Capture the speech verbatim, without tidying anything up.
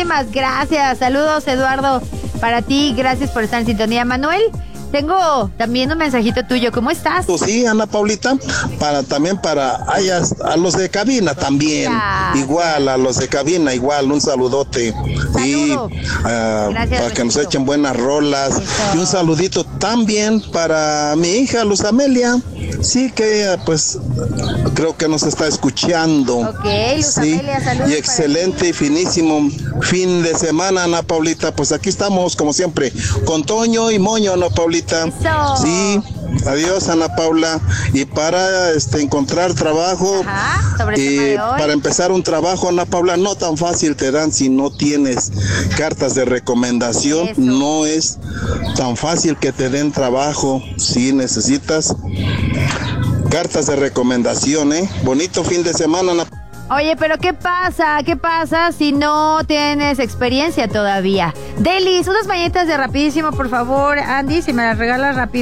Muchísimas gracias. Saludos, Eduardo, para ti. Gracias por estar en sintonía. Manuel, tengo también un mensajito tuyo. ¿Cómo estás? Pues sí, Ana Paulita, para también para a, a los de cabina también, ya. Igual a los de cabina, igual un saludote. Saludo. Y uh, Gracias, para que nos Rosito. echen buenas rolas. Eso. Y un saludito también para mi hija Luz Amelia. Sí, que ella pues creo que nos está escuchando. Ok, Luz sí. Amelia, saludos. Y excelente y finísimo fin de semana, Ana Paulita. Pues aquí estamos como siempre con Toño y Moño, Ana Paulita. Eso. Sí, adiós Ana Paula. Y para este encontrar trabajo, Ajá, sobre el tema y de hoy. para empezar un trabajo, Ana Paula, no tan fácil te dan si no tienes cartas de recomendación. Eso. No es tan fácil que te den trabajo si necesitas cartas de recomendación, ¿eh? Bonito fin de semana, Ana Paula. Oye, pero ¿qué pasa? ¿Qué pasa si no tienes experiencia todavía? Delis, unas mañanitas de rapidísimo, por favor. Andy, si me las regalas rápido.